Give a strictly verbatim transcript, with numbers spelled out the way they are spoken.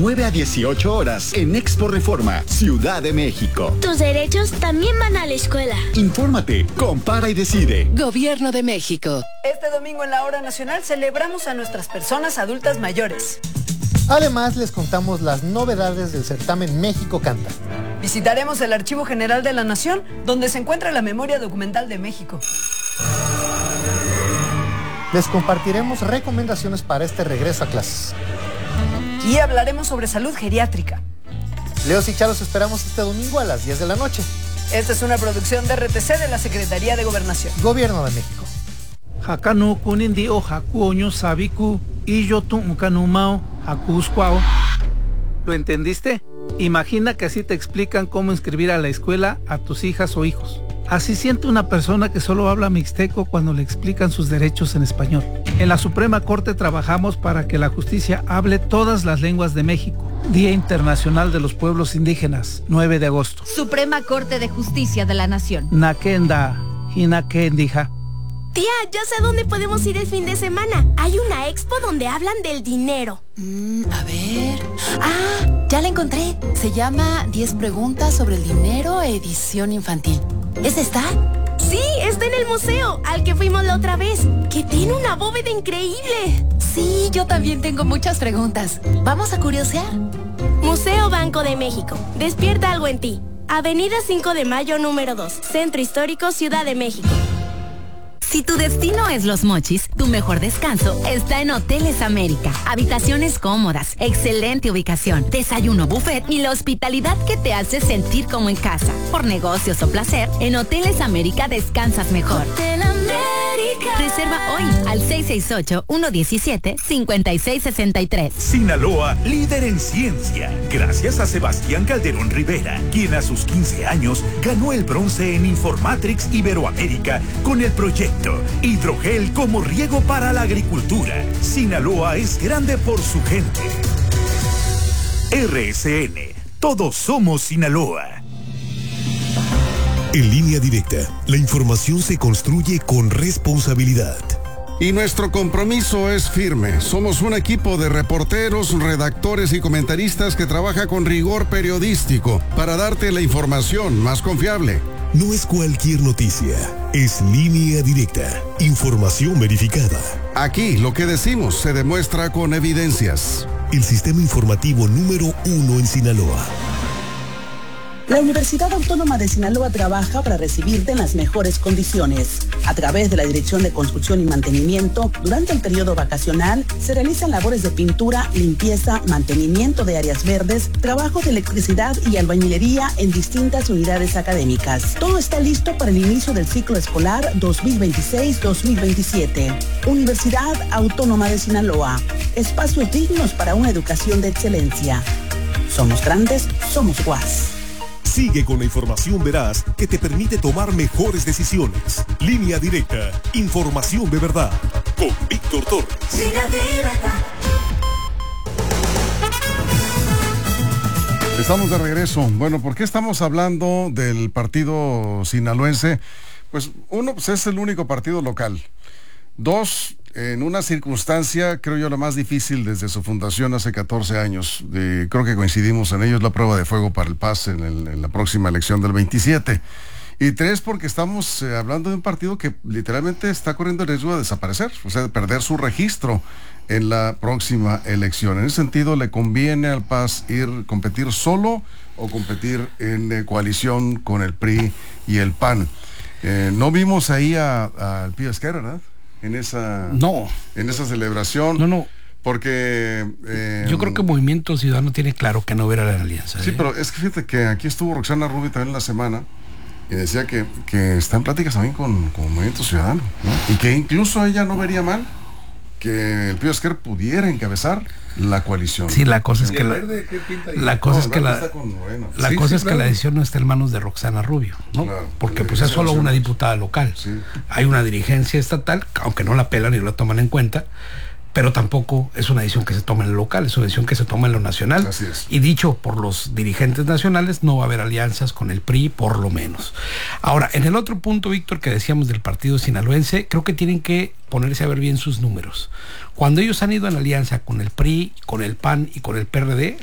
nueve a dieciocho horas en Expo Reforma, Ciudad de México. Tus derechos también van a la escuela. Infórmate, compara y decide. Gobierno de México. Este domingo en la Hora Nacional celebramos a nuestras personas adultas mayores. Además, les contamos las novedades del certamen México Canta. Visitaremos el Archivo General de la Nación, donde se encuentra la memoria documental de México. Les compartiremos recomendaciones para este regreso a clases. Y hablaremos sobre salud geriátrica. Leos y Charos esperamos este domingo a las diez de la noche. Esta es una producción de R T C de la Secretaría de Gobernación. Gobierno de México. Hakanu kunindi o hakuoño sabiku y yo tu ukanumao hakuskwao. ¿Lo entendiste? Imagina que así te explican cómo inscribir a la escuela a tus hijas o hijos. Así siente una persona que solo habla mixteco cuando le explican sus derechos en español. En la Suprema Corte trabajamos para que la justicia hable todas las lenguas de México. Día Internacional de los Pueblos Indígenas, nueve de agosto. Suprema Corte de Justicia de la Nación. Nakenda, hinakendija. Tía, ya sé dónde podemos ir el fin de semana. Hay una expo donde hablan del dinero. Mm, a ver... Ah, ya la encontré. Se llama diez preguntas sobre el dinero, edición infantil. ¿Es esta? Sí, está en el museo, al que fuimos la otra vez, que tiene una bóveda increíble. Sí, yo también tengo muchas preguntas. ¿Vamos a curiosear? Museo Banco de México. Despierta algo en ti. Avenida cinco de mayo, número dos. Centro Histórico, Ciudad de México. Si tu destino es Los Mochis, tu mejor descanso está en Hoteles América. Habitaciones cómodas, excelente ubicación, desayuno buffet y la hospitalidad que te hace sentir como en casa. Por negocios o placer, en Hoteles América descansas mejor. Hotel América. Reserva hoy al seis seis ocho, uno uno siete, cinco seis seis tres. Sinaloa, líder en ciencia, gracias a Sebastián Calderón Rivera, quien a sus quince años ganó el bronce en Informatrix Iberoamérica con el proyecto Hidrogel como riego para la agricultura. Sinaloa es grande por su gente. R S N, todos somos Sinaloa. En Línea Directa, la información se construye con responsabilidad. Y nuestro compromiso es firme. Somos un equipo de reporteros, redactores y comentaristas que trabaja con rigor periodístico para darte la información más confiable. No es cualquier noticia, es Línea Directa, información verificada. Aquí lo que decimos se demuestra con evidencias. El sistema informativo número uno en Sinaloa. La Universidad Autónoma de Sinaloa trabaja para recibirte en las mejores condiciones. A través de la Dirección de Construcción y Mantenimiento, durante el periodo vacacional, se realizan labores de pintura, limpieza, mantenimiento de áreas verdes, trabajo de electricidad y albañilería en distintas unidades académicas. Todo está listo para el inicio del ciclo escolar dos mil veintiséis dos mil veintisiete. Universidad Autónoma de Sinaloa. Espacios dignos para una educación de excelencia. Somos grandes, somos U A S. Sigue con la información veraz que te permite tomar mejores decisiones. Línea Directa, información de verdad. Con Víctor Torres. Estamos de regreso. Bueno, ¿por qué estamos hablando del partido sinaloense? Pues uno, pues es el único partido local. Dos, en una circunstancia, creo yo, la más difícil desde su fundación hace catorce años. De, creo que coincidimos en ello, es la prueba de fuego para el P A S en, el, en la próxima elección del veintisiete. Y tres, porque estamos eh, hablando de un partido que literalmente está corriendo el riesgo de desaparecer, o sea, de perder su registro en la próxima elección. En ese sentido, ¿le conviene al P A S ir competir solo o competir en eh, coalición con el P R I y el P A N? Eh, no vimos ahí al Pío Esquerra, ¿verdad? En esa, no. en esa celebración. No, no. Porque... Eh, yo creo que Movimiento Ciudadano tiene claro que no hubiera la alianza. Sí, ¿eh? pero es que fíjate que aquí estuvo Roxana Rubio también la semana y decía que, que está en pláticas también con, con Movimiento Ciudadano, ¿no? Y que incluso ella no vería mal que el Pío Esquerra pudiera encabezar la coalición. Sí, la cosa es que la, la cosa es que la, la sí, cosa sí, es claro. que la decisión no está en manos de Roxana Rubio, ¿no? Claro, porque pues es solo una diputada local. Sí. Hay una dirigencia estatal, aunque no la pelan y no la toman en cuenta, pero tampoco es una decisión que se toma en lo local, es una decisión que se toma en lo nacional. Así es. Y dicho por los dirigentes nacionales, no va a haber alianzas con el P R I, por lo menos. Ahora, en el otro punto, Víctor, que decíamos del partido sinaloense, creo que tienen que ponerse a ver bien sus números. Cuando ellos han ido en alianza con el P R I, con el P A N y con el P R D,